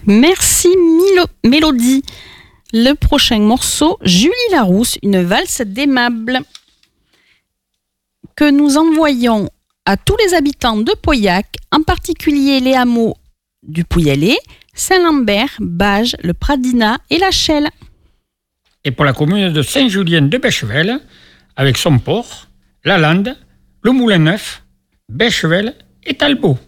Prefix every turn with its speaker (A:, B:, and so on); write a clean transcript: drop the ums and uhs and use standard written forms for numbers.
A: Merci Mélodie. Le prochain morceau, Julie Larousse, une valse d'aimable, que nous envoyons à tous les habitants de Pauillac, en particulier les hameaux du Pouillet, Saint-Lambert, Bages, le Pradina et la Chelle.
B: Et pour la commune de Saint-Julien de Bechevel, avec son port, la Lande, le Moulin Neuf, Bechevel et Talbot.